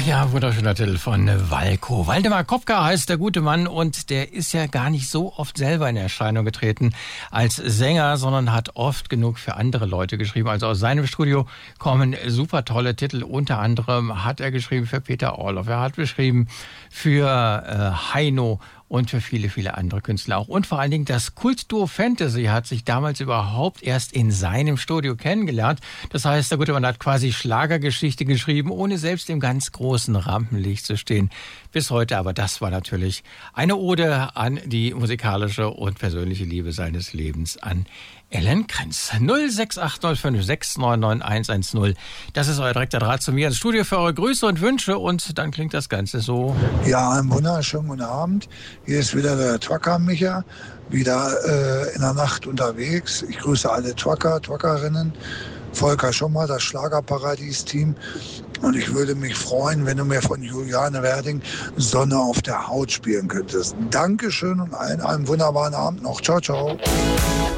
Ja, wunderschöner Titel von Walko. Waldemar Kopka heißt der gute Mann und der ist ja gar nicht so oft selber in Erscheinung getreten als Sänger, sondern hat oft genug für andere Leute geschrieben. Also aus seinem Studio kommen super tolle Titel. Unter anderem hat er geschrieben für Peter Orloff, er hat geschrieben für Heino und für viele, viele andere Künstler auch. Und vor allen Dingen das Kultduo Fantasy hat sich damals überhaupt erst in seinem Studio kennengelernt. Das heißt, der gute Mann hat quasi Schlagergeschichte geschrieben, ohne selbst im ganz großen Rampenlicht zu stehen. Bis heute, aber das war natürlich eine Ode an die musikalische und persönliche Liebe seines Lebens, an Ellen Krenz. 06805699110. Das ist euer direkter Draht zu mir ins Studio für eure Grüße und Wünsche und dann klingt das Ganze so. Ja, einen wunderschönen guten Abend. Hier ist wieder der Trucker Micha, wieder in der Nacht unterwegs. Ich grüße alle Trucker, Truckerinnen, Volker Schummer, das Schlagerparadies-Team. Und ich würde mich freuen, wenn du mir von Juliane Werding Sonne auf der Haut spielen könntest. Dankeschön und allen einen wunderbaren Abend noch. Ciao, ciao.